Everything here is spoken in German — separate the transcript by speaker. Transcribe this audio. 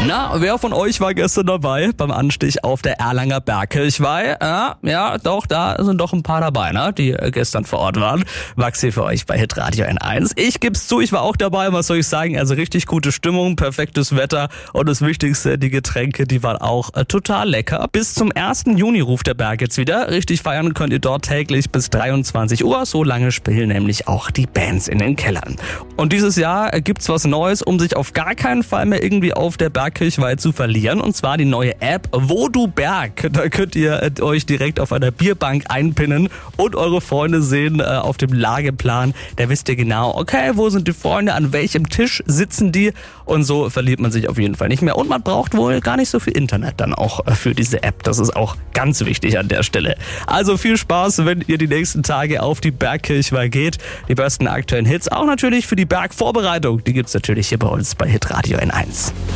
Speaker 1: Na, wer von euch war gestern dabei beim Anstich auf der Erlanger Bergkirchweih? Ja, doch, da sind doch ein paar dabei, ne, die gestern vor Ort waren. Maxi für euch bei Hitradio N1. Ich geb's zu, ich war auch dabei, was soll ich sagen? Also richtig gute Stimmung, perfektes Wetter und das Wichtigste, die Getränke, die waren auch total lecker. Bis zum 1. Juni ruft der Berg jetzt wieder. Richtig feiern könnt ihr dort täglich bis 23 Uhr. So lange spielen nämlich auch die Bands in den Kellern. Und dieses Jahr gibt's was Neues, um sich auf gar keinen Fall mehr irgendwie auf der Bergkirchweih zu verlieren. Und zwar die neue App Wo du Berg. Da könnt ihr euch direkt auf einer Bierbank einpinnen und eure Freunde sehen auf dem Lageplan. Da wisst ihr genau, okay, wo sind die Freunde, an welchem Tisch sitzen die? Und so verliert man sich auf jeden Fall nicht mehr. Und man braucht wohl gar nicht so viel Internet dann auch für diese App. Das ist auch ganz wichtig an der Stelle. Also viel Spaß, wenn ihr die nächsten Tage auf die Bergkirchweih geht. Die besten aktuellen Hits, auch natürlich für die Bergvorbereitung. Die gibt's natürlich hier bei uns bei Hitradio N1.